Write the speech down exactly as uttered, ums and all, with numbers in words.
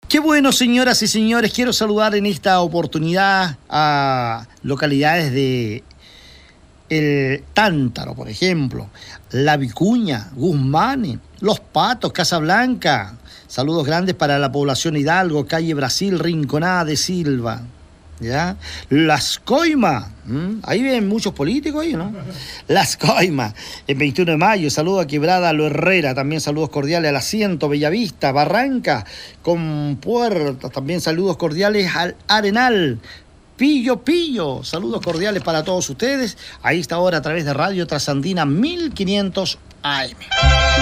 Qué bueno, señoras y señores, quiero saludar en esta oportunidad a localidades de El Tántaro, por ejemplo, La Vicuña, Guzmán, Los Patos, Casablanca. Saludos grandes para la población Hidalgo, calle Brasil, Rinconada de Silva. ¿Ya? Las Coimas, ¿Mm? Ahí ven muchos políticos ahí, ¿no? Las Coimas, el veintiuno de mayo, saludo a Quebrada Lo Herrera, también saludos cordiales al Asiento, Bellavista, Barranca, con Puertas, también saludos cordiales al Arenal, Pillo Pillo, saludos cordiales para todos ustedes, a esta hora a través de Radio Trasandina mil quinientos A M.